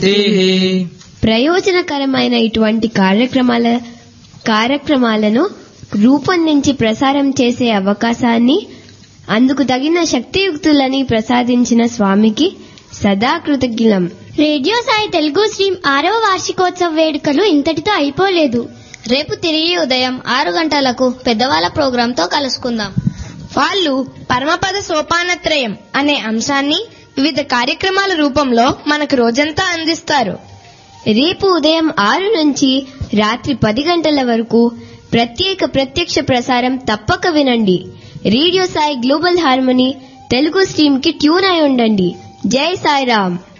శాంతిః. ప్రయోజనకరమైన ఇటువంటి కార్యక్రమాలను రూపొందించి ప్రసారం చేసే అవకాశాన్ని, అందుకు తగిన శక్తియుక్తులని ప్రసాదించిన స్వామికి సదా కృతజ్ఞులం. రేడియో సాయి తెలుగు స్ట్రీమ్ 6వ వార్షికోత్సవ వేడుకలు ఇంతటితో అయిపోలేదు. రేపు తిరిగి ఉదయం 6 గంటలకు పెద్దవాళ్ల ప్రోగ్రాంతో కలుసుకుందాం. వాళ్ళు పరమపద సోపానత్రయం అనే అంశాన్ని వివిధ కార్యక్రమాల రూపంలో మనకు రోజంతా అందిస్తారు. రేపు ఉదయం 6 నుంచి రాత్రి 10 గంటల వరకు ప్రత్యక్ష ప్రసారం తప్పక వినండి. Radio Sai global harmony Telugu stream కి ట్యూన్ అయి ఉండండి. జై సాయిరామ్.